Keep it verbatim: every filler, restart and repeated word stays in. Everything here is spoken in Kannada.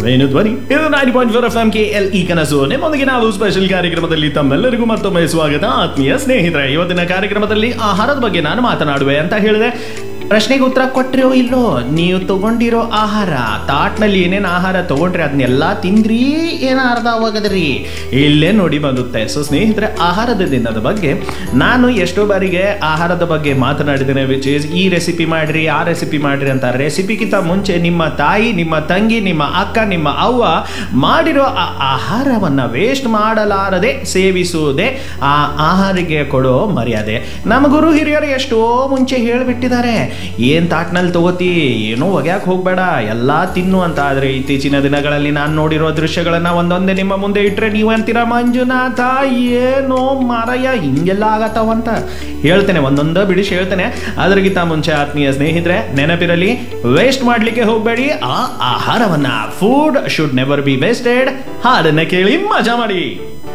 ವೇಣು ಧ್ವನಿ ಇದು ninety point four F M K L ಈ ಕನಸು ನಿಮ್ಮೊಂದಿಗೆ ನಾವು ಸ್ಪೆಷಲ್ ಕಾರ್ಯಕ್ರಮದಲ್ಲಿ ತಮ್ಮೆಲ್ಲರಿಗೂ ಮತ್ತೊಮ್ಮೆ ಸ್ವಾಗತ. ಆತ್ಮೀಯ ಸ್ನೇಹಿತರೆ, ಇವತ್ತಿನ ಕಾರ್ಯಕ್ರಮದಲ್ಲಿ ಆಹಾರದ ಬಗ್ಗೆ ನಾನು ಮಾತನಾಡುವೆ ಅಂತ ಹೇಳಿದೆ. ಪ್ರಶ್ನೆಗೆ ಉತ್ತರ ಕೊಟ್ಟಿರೋ ಇಲ್ಲೋ, ನೀವು ತಗೊಂಡಿರೋ ಆಹಾರ ತಾಟ್ನಲ್ಲಿ ಏನೇನು ಆಹಾರ ತಗೊಂಡ್ರಿ ಅದನ್ನೆಲ್ಲ ತಿಂದ್ರಿ ಏನ ಅರ್ಧ ಹೋಗದ್ರಿ ಇಲ್ಲೇ ನೋಡಿ ಬಂದುತ್ತೆ. ಸೊ ಸ್ನೇಹಿತರೆ, ಆಹಾರದ ದಿನದ ಬಗ್ಗೆ ನಾನು ಎಷ್ಟೋ ಬಾರಿಗೆ ಆಹಾರದ ಬಗ್ಗೆ ಮಾತನಾಡಿದ್ದೇನೆ. ವಿಚ್ ಈಸ್ ಈ ರೆಸಿಪಿ ಮಾಡ್ರಿ ಆ ರೆಸಿಪಿ ಮಾಡ್ರಿ ಅಂತ. ರೆಸಿಪಿಗಿಂತ ಮುಂಚೆ ನಿಮ್ಮ ತಾಯಿ, ನಿಮ್ಮ ತಂಗಿ, ನಿಮ್ಮ ಅಕ್ಕ, ನಿಮ್ಮ ಅವ್ವ ಮಾಡಿರೋ ಆ ಆಹಾರವನ್ನ ವೇಸ್ಟ್ ಮಾಡಲಾರದೆ ಸೇವಿಸುವುದೇ ಆ ಆಹಾರಿಗೆ ಕೊಡೋ ಮರ್ಯಾದೆ. ನಮ್ಮ ಗುರು ಹಿರಿಯರು ಎಷ್ಟೋ ಮುಂಚೆ ಹೇಳಿಬಿಟ್ಟಿದ್ದಾರೆ, ಏನ್ ತಾಟ್ನಲ್ಲಿ ತಗೋತಿ, ಏನೋ ಒಗ್ಯಾಕ್ ಹೋಗ್ಬೇಡ, ಎಲ್ಲಾ ತಿನ್ನು ಅಂತ. ಆದ್ರೆ ಇತ್ತೀಚಿನ ದಿನಗಳಲ್ಲಿ ನಾನು ನೋಡಿರೋ ದೃಶ್ಯಗಳನ್ನ ಒಂದೊಂದೇ ನಿಮ್ಮ ಮುಂದೆ ಇಟ್ರೆ ನೀವು ಅಂತೀರಾ, ಮಂಜುನಾಥ ಏನೋ ಮಾರಯ್ಯ ಹಿಂಗೆಲ್ಲ ಆಗತ್ತವಂತ ಹೇಳ್ತೇನೆ, ಒಂದೊಂದ ಬಿಡಿಸಿ ಹೇಳ್ತೇನೆ. ಅದ್ರಗಿಂತ ಮುಂಚೆ ಆತ್ಮೀಯ ಸ್ನೇಹಿತರೆ, ನೆನಪಿರಲಿ, ವೇಸ್ಟ್ ಮಾಡ್ಲಿಕ್ಕೆ ಹೋಗ್ಬೇಡಿ ಆ ಆಹಾರವನ್ನ. Food should never be wasted. ಹಾಡನ್ನ ಕೇಳಿ ಮಜಾ ಮಾಡಿ.